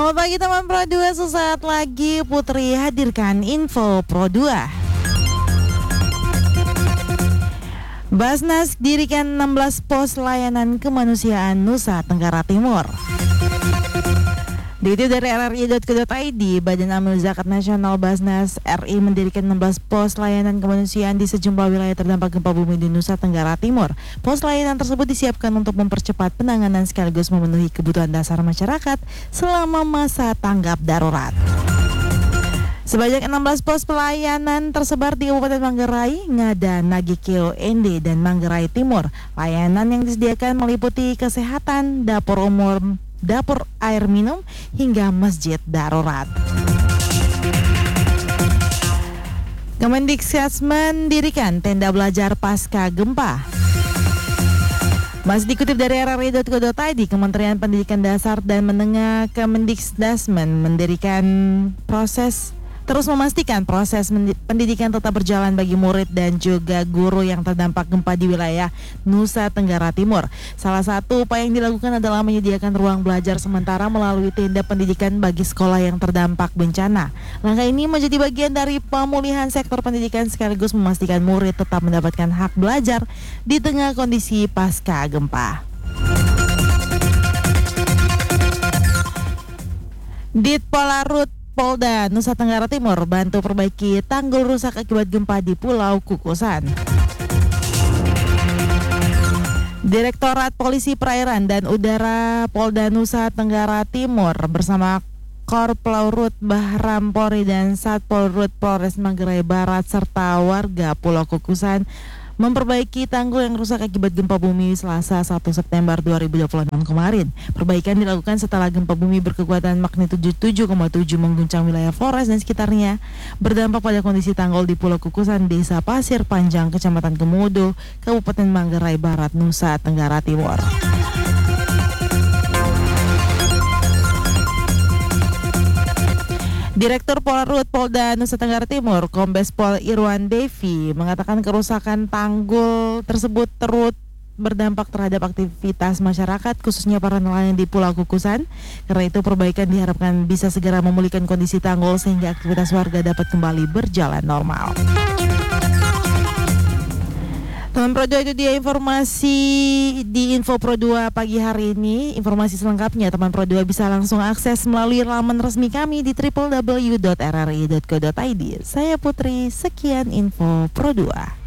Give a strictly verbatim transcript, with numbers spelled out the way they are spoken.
Selamat pagi teman Pro dua, sesaat lagi Putri hadirkan info Pro dua. Basnas dirikan enam belas pos layanan kemanusiaan Nusa Tenggara Timur. Dikutip dari r r i dot co dot i d, Badan Amil Zakat Nasional Basnas R I mendirikan enam belas pos layanan kemanusiaan di sejumlah wilayah terdampak gempa bumi di Nusa Tenggara Timur. Pos layanan tersebut disiapkan untuk mempercepat penanganan sekaligus memenuhi kebutuhan dasar masyarakat selama masa tanggap darurat. Sebanyak enam belas pos pelayanan tersebar di Kabupaten Manggarai, Ngada, Nagikeo, Ende, dan Manggarai Timur. Layanan yang disediakan meliputi kesehatan, dapur umum, dapur air minum, hingga masjid darurat. Kemendikbud mendirikan tenda belajar pasca gempa. Masih dikutip dari r r i dot co dot i d, Kementerian Pendidikan Dasar dan Menengah Kemendikbud mendirikan proses terus memastikan proses pendidikan tetap berjalan bagi murid dan juga guru yang terdampak gempa di wilayah Nusa Tenggara Timur. Salah satu upaya yang dilakukan adalah menyediakan ruang belajar sementara melalui tenda pendidikan bagi sekolah yang terdampak bencana. Langkah ini menjadi bagian dari pemulihan sektor pendidikan sekaligus memastikan murid tetap mendapatkan hak belajar di tengah kondisi pasca gempa. Ditpolarut Polda Nusa Tenggara Timur bantu perbaiki tanggul rusak akibat gempa di Pulau Kukusan. Direktorat Polisi Perairan dan Udara Polda Nusa Tenggara Timur bersama Korplau Rut Bahram Polri dan Satpol Rut Polres Manggarai Barat serta warga Pulau Kukusan memperbaiki tanggul yang rusak akibat gempa bumi Selasa satu September dua ribu dua puluh enam kemarin. Perbaikan dilakukan setelah gempa bumi berkekuatan magnitudo tujuh koma tujuh mengguncang wilayah Flores dan sekitarnya, berdampak pada kondisi tanggul di Pulau Kukusan, Desa Pasir Panjang, Kecamatan Kemudo, Kabupaten Manggarai Barat, Nusa Tenggara Timur. Direktur Polrut Polda Nusa Tenggara Timur, Kombes Pol Irwan Devi, mengatakan kerusakan tanggul tersebut turut berdampak terhadap aktivitas masyarakat, khususnya para nelayan di Pulau Kukusan. Karena itu perbaikan diharapkan bisa segera memulihkan kondisi tanggul sehingga aktivitas warga dapat kembali berjalan normal. Teman Pro dua, itu dia informasi di Info Pro dua pagi hari ini. Informasi selengkapnya teman Pro dua bisa langsung akses melalui laman resmi kami di w w w dot r r i dot co dot i d. Saya Putri, sekian Info Pro dua.